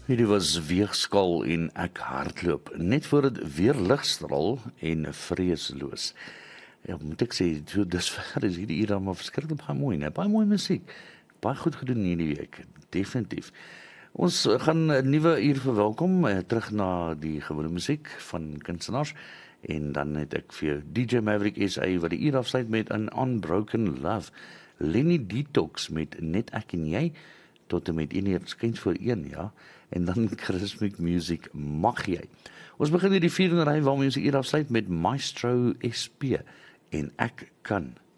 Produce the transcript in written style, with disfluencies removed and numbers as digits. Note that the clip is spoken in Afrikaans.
Hierdie was Weegskaal en Ek hardloop, net voor dit weer ligstraal en vreesloos. Ja, moet ek sê, so dusver is hierdie uur maar verskriklik baie mooi, né? Baie mooi musiek. Baie goed gedoen hierdie week, definitief. Ons gaan 'n nuwe uur verwelkom, terug na die gewone musiek van kunstenaars. En dan het ek vir jou DJ Maverick SA wat die uur afsluit met 'n Unbroken Love. Lenny Detox met Net Ek en Jy, tot en met 1 uur skens voor 1, ja. En dan Christmas Music Mag Jy. Ons begin hierdie vierde ry waarmee ons die uur afsluit met Maestro SP en Ek Kan.